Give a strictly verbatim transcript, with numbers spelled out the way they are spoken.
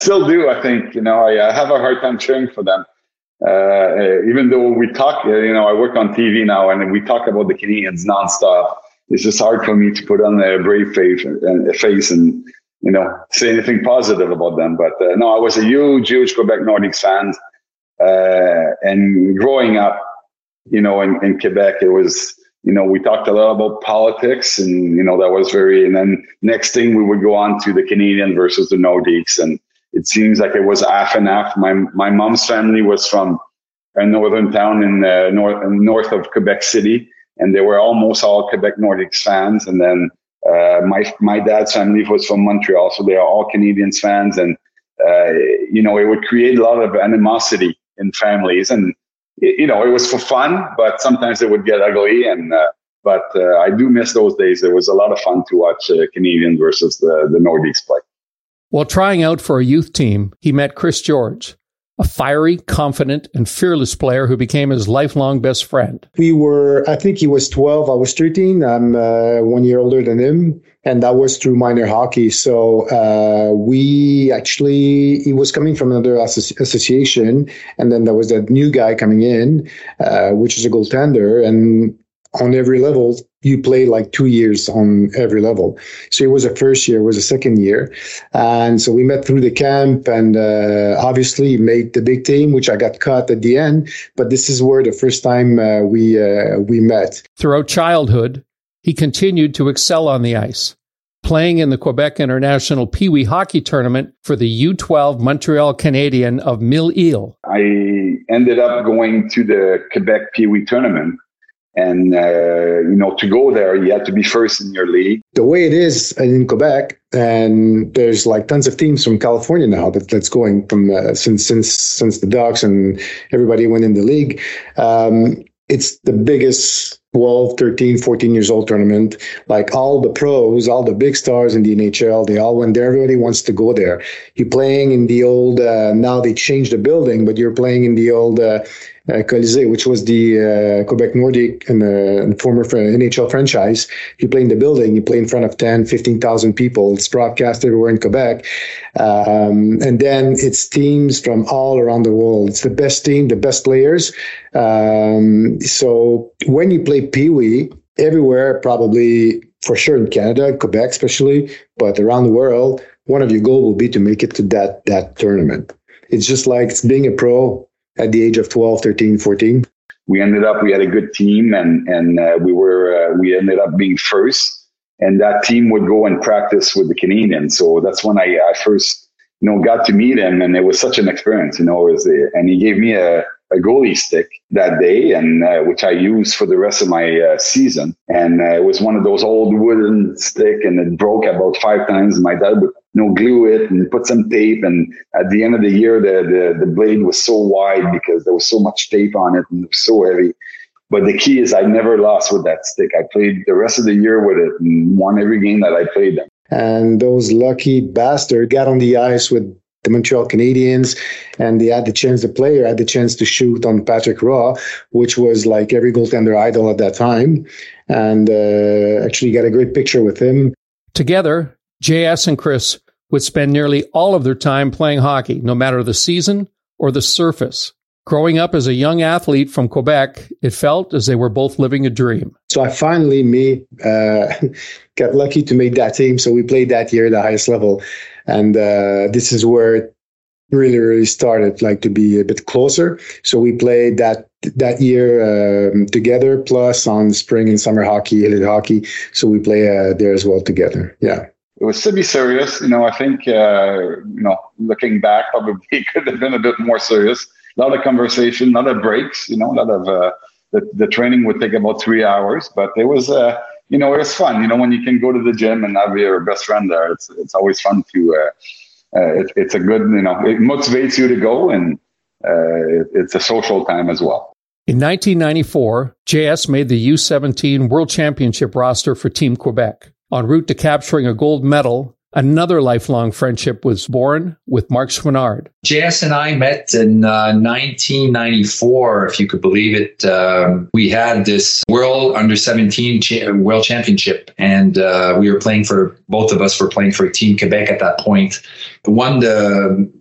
Still do, I think. You know, I, I have a hard time cheering for them. Uh, even though we talk, you know, I work on T V now and we talk about the Canadians nonstop. It's just hard for me to put on a brave face and, a face and you know, say anything positive about them. But uh, no, I was a huge, huge Quebec Nordiques fan. Uh, and growing up, you know, in, in Quebec, it was, you know, we talked a lot about politics and, you know, that was very, and then next thing we would go on to the Canadian versus the Nordiques. And it seems like it was half and half. My my mom's family was from a northern town in uh, north north of Quebec City, and they were almost all Quebec Nordiques fans. And then uh, my my dad's family was from Montreal, so they are all Canadians fans. And uh, you know, it would create a lot of animosity in families, and you know, it was for fun, but sometimes it would get ugly. And uh, but uh, I do miss those days. It was a lot of fun to watch uh, Canadian versus the the Nordiques play. While trying out for a youth team, he met Chris George, a fiery, confident, and fearless player who became his lifelong best friend. We were, I think he was twelve, I was thirteen. I'm uh, one year older than him. And that was through minor hockey. So uh, we actually, he was coming from another associ- association. And then there was that new guy coming in, uh, which is a goaltender. And on every level, you play like two years on every level. So it was a first year, it was a second year. And so we met through the camp and uh, obviously made the big team, which I got cut at the end. But this is where the first time uh, we uh, we met. Throughout childhood, he continued to excel on the ice, playing in the Quebec International Pee Wee Hockey Tournament for the U twelve Montreal Canadiens of Mille Îles. I ended up going to the Quebec Pee Wee Tournament. And, uh, you know, to go there, you had to be first in your league. The way it is in Quebec, and there's like tons of teams from California now that, that's going from uh, since since since the Ducks and everybody went in the league. Um, it's the biggest twelve, thirteen, fourteen years old tournament. Like all the pros, all the big stars in the N H L, they all went there. Everybody wants to go there. You're playing in the old, uh, now they changed the building, but you're playing in the old uh, uh, Colisée, which was the uh, Quebec Nordique and uh, former N H L franchise. You play in the building, you play in front of ten, fifteen thousand people. It's broadcast everywhere in Quebec. Um, and then it's teams from all around the world. It's the best team, the best players. Um, so when you play Pee Wee, everywhere, probably for sure in Canada, Quebec especially, but around the world, one of your goals will be to make it to that that tournament. It's just like it's being a pro at the age of twelve, thirteen, fourteen. We ended up, we had a good team and, and uh, we were, uh, we ended up being first, and that team would go and practice with the Canadians. So that's when I, I first, you know, got to meet him, and it was such an experience, you know, it was a, and he gave me a, a goalie stick that day, and uh, which I used for the rest of my uh, season. And uh, it was one of those old wooden stick, and it broke about five times. My dad would, you know, glue it and put some tape. And at the end of the year, the, the, the blade was so wide because there was so much tape on it and it was so heavy. But the key is I never lost with that stick. I played the rest of the year with it and won every game that I played them. And those lucky bastards got on the ice with the Montreal Canadiens, and they had the chance, the player had the chance to shoot on Patrick Roy, which was like every goaltender idol at that time. And uh, actually got a great picture with him. Together, J S and Chris would spend nearly all of their time playing hockey, no matter the season or the surface. Growing up as a young athlete from Quebec, it felt as they were both living a dream. So I finally, me, uh, got lucky to make that team. So we played that year at the highest level. And uh, this is where it really, really started like to be a bit closer. So we played that that year um, together, plus on spring and summer hockey, elite hockey. So we play uh, there as well together. Yeah. It was to be serious. You know, I think, uh, you know, looking back, probably could have been a bit more serious. A lot of conversation, a lot of breaks, you know, a lot of, uh, the, the training would take about three hours, but it was, uh, you know, it was fun. You know, when you can go to the gym and have your best friend there, it's it's always fun to, uh, uh, it, it's a good, you know, it motivates you to go, and uh, it, it's a social time as well. In nineteen ninety-four, J S made the U seventeen World Championship roster for Team Quebec. En route to capturing a gold medal, Another lifelong friendship was born with Marc Chouinard. J S and I met in uh, nineteen ninety-four, if you could believe it. Um, we had this World Under seventeen cha- World Championship, and uh, we were playing for, both of us were playing for Team Quebec at that point. Won the